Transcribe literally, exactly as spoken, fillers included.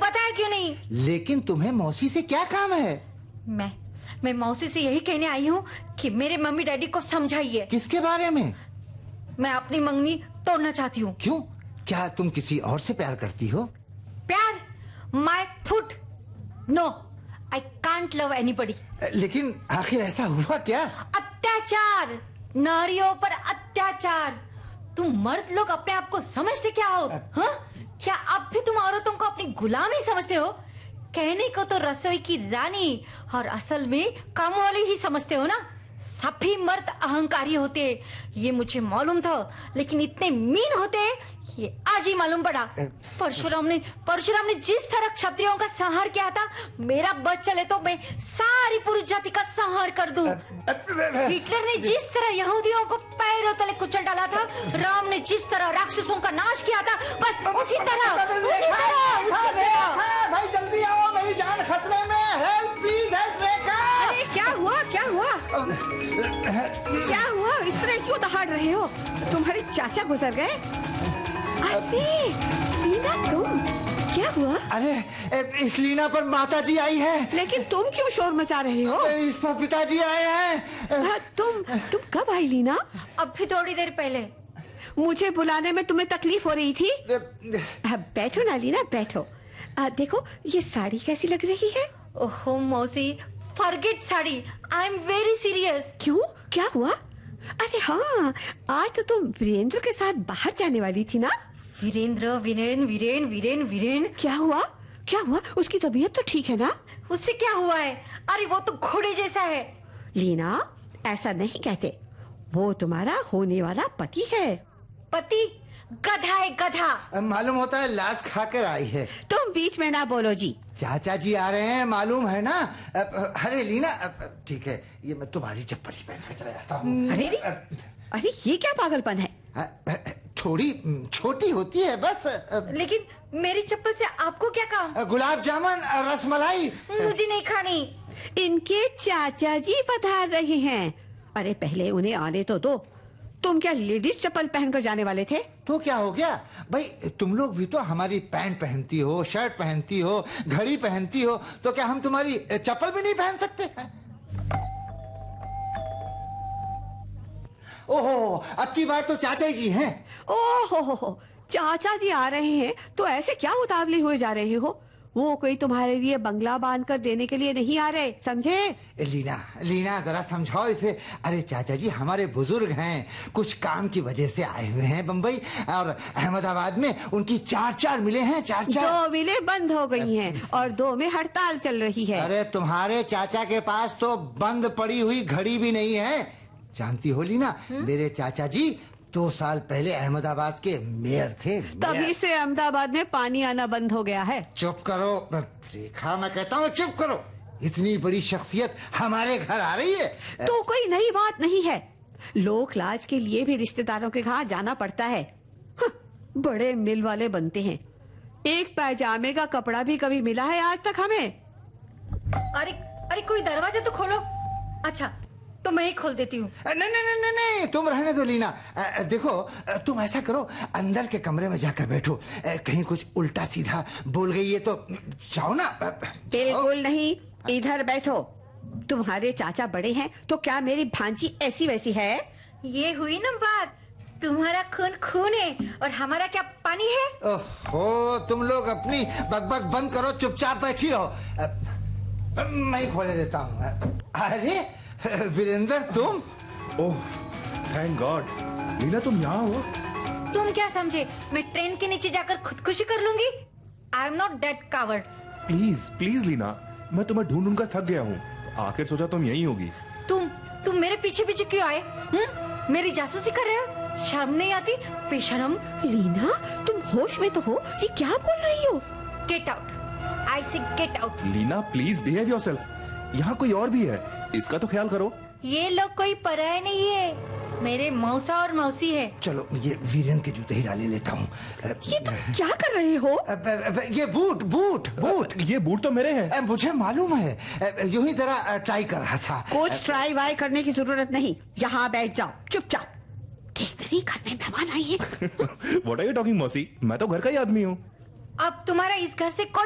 बताया क्यों नहीं? लेकिन तुम्हें मौसी से क्या काम है? मैं मैं मौसी से यही कहने आई हूँ कि मेरे मम्मी डैडी को समझाइए। किसके बारे में? मैं अपनी मंगनी तोड़ना चाहती हूँ। क्यों? क्या तुम किसी और से प्यार करती हो? प्यार? My foot, no, I can't love anybody. लेकिन आखिर ऐसा हुआ क्या? अत्याचार, नारियों पर अत्याचार। तुम मर्द लोग अपने आप को समझते क्या हो? हाँ? क्या अब भी तुम औरतों को अपनी गुलाम ही समझते हो? कहने को तो रसोई की रानी और असल में काम वाली ही समझते हो ना? सभी मर्द अहंकारी होते हैं, ये मुझे मालूम था, लेकिन इतने मीन होते हैं ये आज ही मालूम पड़ा। परशुराम ने परशुराम ने जिस तरह क्षत्रियों का संहार किया था, मेरा बस चले तो मैं सारी पुरुष जाति का संहार कर दूं। हिटलर ने जिस तरह यहूदियों को पैरों तले कुचल डाला था, राम ने जिस तरह राक्षसों का नाश किया था, बस उसी तरह उसी तरह, उसी तरह। भाई जल्दी आओ, मेरी जान खतरे में है। हेल्प प्लीज, हेल्प रेखा। अरे क्या हुआ, क्या हुआ, क्या हुआ? इस तरह क्यों दहाड़ रहे हो? तुम्हारे चाचा गुजर गए? अरे लीना, तुम क्या हुआ? अरे इस लीना पर माता जी आई है। लेकिन तुम क्यों शोर मचा रहे हो? इस पर पिताजी आए हैं। आ, तुम तुम कब आई लीना? अब भी थोड़ी देर पहले। मुझे बुलाने में तुम्हें तकलीफ हो रही थी? आ, बैठो ना लीना, बैठो। आ, देखो ये साड़ी कैसी लग रही है? ओहो मौसी, forget sari, I am very serious. क्यों, क्या हुआ? अरे हाँ, आज तो तुम वीरेंद्र के साथ बाहर जाने वाली थी ना? वीरेंद्र वीरेन वीरेन वीरेन वीरेन क्या हुआ, क्या हुआ? उसकी तबीयत तो ठीक है ना? उससे क्या हुआ है? अरे वो तो घोड़े जैसा है। लीना, ऐसा नहीं कहते, वो तुम्हारा होने वाला पति है। पति? गधा है, गधा। मालूम होता है लात खाकर आई है। तुम बीच में ना बोलो जी। चाचा जी आ रहे हैं, मालूम है ना? अरे लीना, ठीक है, ये मैं तुम्हारी चप्पल ही पहन कर चला जाता हूँ। अरे अरे ये क्या पागलपन है? थोड़ी छोटी होती है बस। लेकिन मेरी चप्पल से आपको क्या काम? गुलाब जामुन, रसमलाई। मुझे नहीं खानी। इनके चाचा जी पधार रहे हैं। अरे पहले उन्हें आने तो दो। तुम क्या लेडीज चप्पल पहनकर जाने वाले थे? तो क्या हो गया भाई, तुम लोग भी तो हमारी पैंट पहनती हो, शर्ट पहनती हो, घड़ी पहनती हो, तो क्या हम तुम्हारी चप्पल भी नहीं पहन सकते? ओहो, अब की बार तो चाचा जी हैं। ओहो हो हो, चाचा जी आ रहे हैं तो ऐसे क्या उतावले हुए जा रहे हो? वो कोई तुम्हारे लिए बंगला बांध कर देने के लिए नहीं आ रहे, समझे? लीना, लीना जरा समझाओ इसे। अरे चाचा जी हमारे बुजुर्ग हैं, कुछ काम की वजह से आए हुए हैं बम्बई, और अहमदाबाद में उनकी चार चार मिले हैं, चार चार। दो मिले बंद हो गई हैं और दो में हड़ताल चल रही है। अरे तुम्हारे चाचा के पास तो बंद पड़ी हुई घड़ी भी नहीं है। जानती हो लीना, मेरे चाचा जी दो साल पहले अहमदाबाद के मेयर थे। तभी से अहमदाबाद में पानी आना बंद हो गया है। चुप करो रेखा, मैं कहता हूँ चुप करो। इतनी बड़ी शख्सियत हमारे घर आ रही है तो कोई नई बात नहीं है। लोक लाज के लिए भी रिश्तेदारों के घर जाना पड़ता है। हाँ, बड़े मिल वाले बनते हैं। एक पैजामे का कपड़ा भी कभी मिला है आज तक हमें? अरे अरे कोई दरवाजा तो खोलो। अच्छा तो मैं ही खोल देती हूँ। नहीं नहीं नहीं नहीं, तुम रहने दो लीना। देखो तुम ऐसा करो, अंदर के कमरे में जाकर बैठो। कहीं कुछ उल्टा सीधा बोल गई है तो जाओ ना। बिल्कुल नहीं, इधर बैठो। तुम्हारे चाचा बड़े हैं तो क्या मेरी भांजी ऐसी वैसी है? ये हुई ना बात। तुम्हारा खून खून है और हमारा क्या पानी है? ओहो, तुम लोग अपनी बकबक बंद करो, चुपचाप बैठी रहो। मैं ही खोले देता हूँ। अरे वीरेंद्र, तुम? ओह थैंक गॉड, लीना तुम यहाँ हो? तुम क्या समझे मैं ट्रेन के नीचे जाकर खुदकुशी कर लूंगी? I am not that coward. Please please Leena, मैं तुम्हें ढूंढ ढूंढ कर थक गया हूँ। आखिर सोचा तुम यहीं होगी। तुम तुम मेरे पीछे पीछे क्यों आए? हुँ? मेरी जासूसी कर रहे हो? शर्म नहीं आती? बेशरम। लीना तुम होश में तो हो? ये क्या बोल रही हो? गेट आउट, आई से get out. Leena please behave yourself. यहाँ कोई और भी है, इसका तो ख्याल करो। ये लोग कोई पराये नहीं है, मेरे मौसा और मौसी है। चलो ये वीरेंद्र के जूते ही डाले लेता हूँ। ये तुम क्या कर रहे हो? ये बूट बूट बूट ये बूट तो मेरे हैं। मुझे मालूम है, यूं ही जरा ट्राई कर रहा था। कुछ ट्राई वाई करने की जरूरत नहीं, यहाँ बैठ जाओ चुपचाप। देखते नहीं घर में मेहमान आई है। व्हाट आर यू टॉकिंग मौसी, मैं तो घर का ही आदमी हूँ। अब तुम्हारा इस घर से कोई